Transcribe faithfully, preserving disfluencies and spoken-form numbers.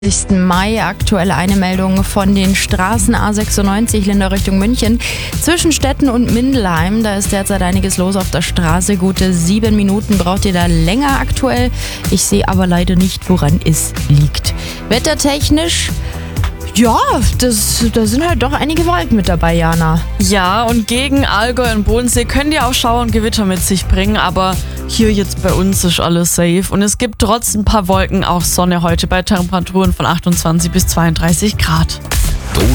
Mai. Aktuell eine Meldung von den Straßen A sechsundneunzig Lindau Richtung München. Zwischen Stetten und Mindelheim, da ist derzeit einiges los auf der Straße. Gute sieben Minuten braucht ihr da länger aktuell. Ich sehe aber leider nicht, woran es liegt. Wettertechnisch, ja, das, da sind halt doch einige Wolken mit dabei, Jana. Ja, und gegen Allgäu und Bodensee können die auch Schauer und Gewitter mit sich bringen, aber hier jetzt bei uns ist alles safe. Und es gibt trotz ein paar Wolken auch Sonne heute bei Temperaturen von achtundzwanzig bis zweiunddreißig Grad.